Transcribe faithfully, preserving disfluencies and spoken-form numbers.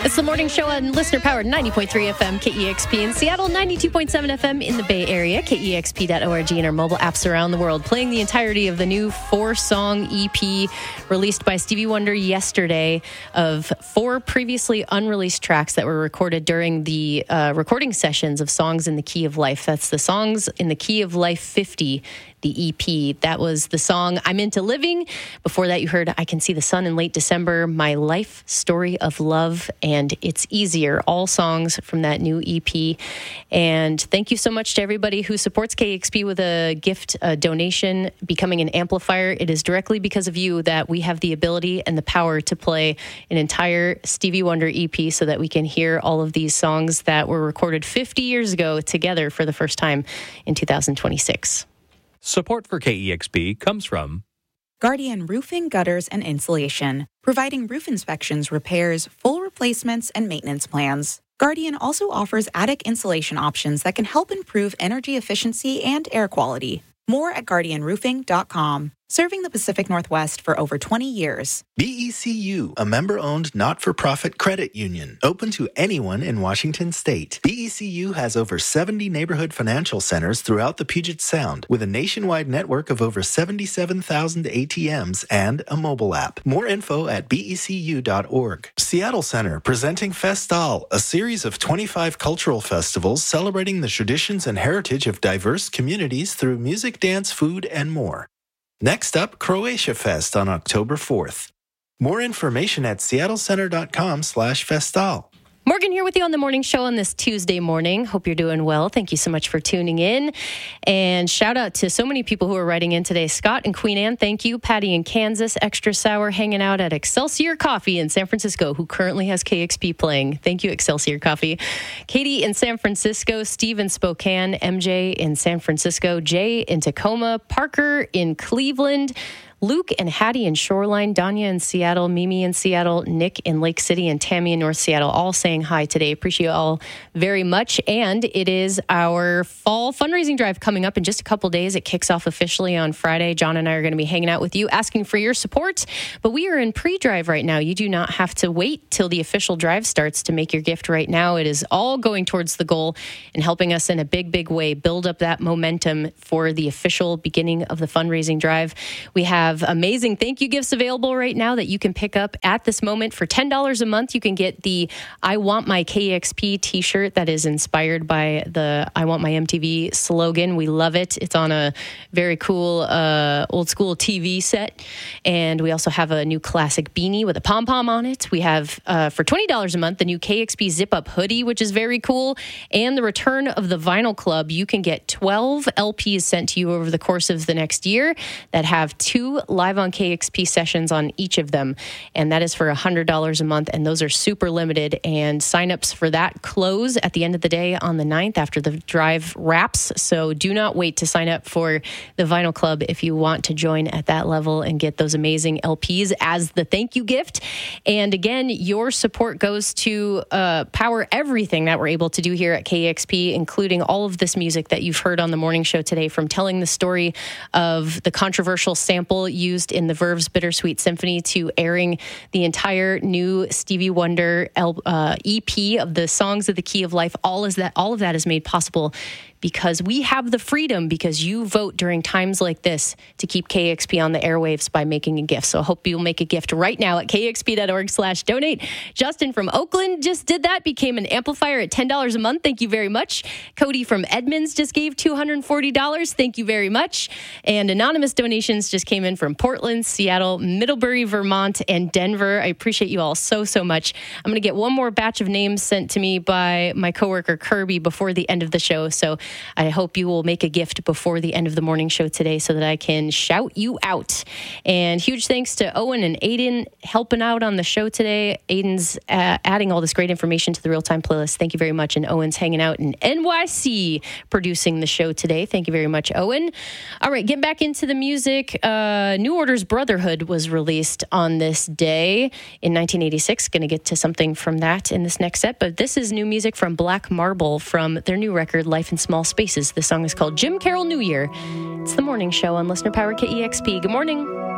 It's the morning show on listener-powered ninety point three F M K E X P in Seattle, ninety-two point seven F M in the Bay Area, K E X P dot org, and our mobile apps around the world, playing the entirety of the new four-song E P released by Stevie Wonder yesterday of four previously unreleased tracks that were recorded during the uh, recording sessions of Songs in the Key of Life. That's the Songs in the Key of Life fifty, the E P. That was the song I'm Into Living. Before that, you heard I Can See the Sun in Late December, My Life Story of Love, and It's Easier, all songs from that new E P. And thank you so much to everybody who supports K E X P with a gift, a donation, becoming an amplifier. It is directly because of you that we have the ability and the power to play an entire Stevie Wonder E P so that we can hear all of these songs that were recorded fifty years ago together for the first time in two thousand twenty-six. Support for K E X P comes from Guardian Roofing, Gutters, and Insulation, providing roof inspections, repairs, full replacements, and maintenance plans. Guardian also offers attic insulation options that can help improve energy efficiency and air quality. More at guardian roofing dot com. Serving the Pacific Northwest for over twenty years. B E C U, a member-owned not-for-profit credit union, open to anyone in Washington state. B E C U has over seventy neighborhood financial centers throughout the Puget Sound, with a nationwide network of over seventy-seven thousand A T Ms and a mobile app. More info at B E C U dot org. Seattle Center, presenting Festal, a series of twenty-five cultural festivals celebrating the traditions and heritage of diverse communities through music, dance, food, and more. Next up, Croatia Fest on October fourth. More information at seattle center dot com slash festal. Morgan here with you on the morning show on this Tuesday morning. Hope you're doing well. Thank you so much for tuning in. And shout out to so many people who are writing in today. Scott and Queen Anne, thank you. Patty in Kansas, Extra Sour, hanging out at Excelsior Coffee in San Francisco, who currently has K X P playing. Thank you, Excelsior Coffee. Katie in San Francisco, Steve in Spokane, M J in San Francisco, Jay in Tacoma, Parker in Cleveland, Luke and Hattie in Shoreline, Danya in Seattle, Mimi in Seattle, Nick in Lake City, and Tammy in North Seattle, all saying hi today. Appreciate you all very much. And it is our fall fundraising drive coming up in just a couple days. It kicks off officially on Friday. John and I are going to be hanging out with you, asking for your support. But we are in pre-drive right now. You do not have to wait till the official drive starts to make your gift right now. It is all going towards the goal and helping us in a big, big way build up that momentum for the official beginning of the fundraising drive. We have amazing thank you gifts available right now that you can pick up at this moment. For ten dollars a month, you can get the I Want My K E X P t-shirt that is inspired by the I Want My M T V slogan. We love it. It's on a very cool uh, old school T V set. And we also have a new classic beanie with a pom-pom on it. We have, uh, for twenty dollars a month, the new K X P zip-up hoodie, which is very cool. And the return of the Vinyl Club. You can get twelve L Ps sent to you over the course of the next year that have two live on K X P sessions on each of them. And that is for one hundred dollars a month. And those are super limited. And signups for that close at the end of the day on the ninth after the drive wraps. So do not wait to sign up for the Vinyl Club if you want to join at that level and get those amazing L Ps as the thank you gift. And again, your support goes to uh, power everything that we're able to do here at K X P, including all of this music that you've heard on the morning show today, from telling the story of the controversial sample used in the Verve's Bittersweet Symphony to airing the entire new Stevie Wonder uh, E P of the Songs of the Key of Life. All is that, all of that is made possible because we have the freedom, because you vote during times like this to keep K X P on the airwaves by making a gift. So I hope you'll make a gift right now at K X P dot org slash donate. Justin from Oakland just did that, became an amplifier at ten dollars a month. Thank you very much. Cody from Edmonds just gave two hundred forty dollars. Thank you very much. And anonymous donations just came in from Portland, Seattle, Middlebury, Vermont, and Denver. I appreciate you all so, so much. I'm going to get one more batch of names sent to me by my coworker Kirby before the end of the show. So I hope you will make a gift before the end of the morning show today so that I can shout you out. And huge thanks to Owen and Aiden helping out on the show today. Aiden's uh, adding all this great information to the real-time playlist. Thank you very much. And Owen's hanging out in N Y C producing the show today. Thank you very much, Owen. All right, getting back into the music. Uh, New Order's Brotherhood was released on this day in nineteen eighty-six. Going to get to something from that in this next set. But this is new music from Black Marble from their new record, Life in Small Spaces. The song is called Jim Carroll New Year. It's the morning show on Listener Power K E X P. Good morning.